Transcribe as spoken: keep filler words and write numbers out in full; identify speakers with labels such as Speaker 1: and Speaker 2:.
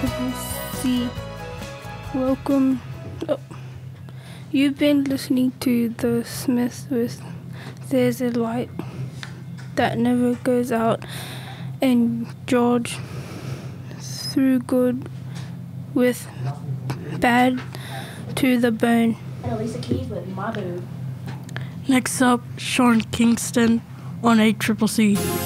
Speaker 1: Triple C. Welcome. Oh. You've been listening to The Smiths with There's a Light That Never Goes Out, and George Thorogood with Bad to the Bone.
Speaker 2: And Alicia Keys with My Boo.
Speaker 3: Next up, Sean Kingston on A Triple C.